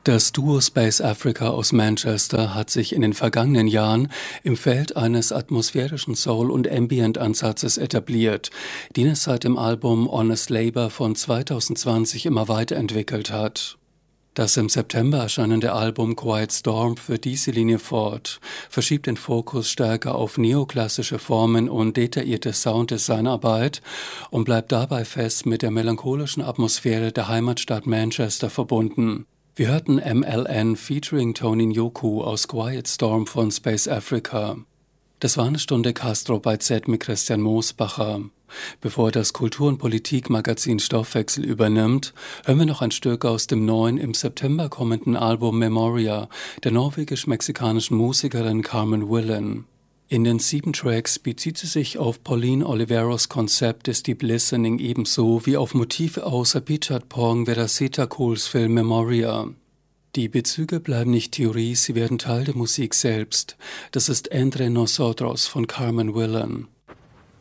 Das Duo Space Africa aus Manchester hat sich in den vergangenen Jahren im Feld eines atmosphärischen Soul- und Ambient-Ansatzes etabliert, den es seit dem Album Honest Labour von 2020 immer weiterentwickelt hat. Das im September erscheinende Album Quiet Storm führt diese Linie fort, verschiebt den Fokus stärker auf neoklassische Formen und detaillierte Sounddesignarbeit und bleibt dabei fest mit der melancholischen Atmosphäre der Heimatstadt Manchester verbunden. Wir hörten MLN featuring Tony Njoku aus Quiet Storm von Space Africa. Das war eine Stunde Castro bei Z mit Christian Moosbacher. Bevor das Kultur- und Politikmagazin Stoffwechsel übernimmt, hören wir noch ein Stück aus dem neuen, im September kommenden Album Memoria der norwegisch-mexikanischen Musikerin Carmen Willen. In den 7 Tracks bezieht sie sich auf Pauline Oliveros Konzept des Deep Listening ebenso wie auf Motive aus Abhijit Pong Vedasethakul Film Memoria. Die Bezüge bleiben nicht Theorie, sie werden Teil der Musik selbst. Das ist Entre Nosotros von Carmen Willen.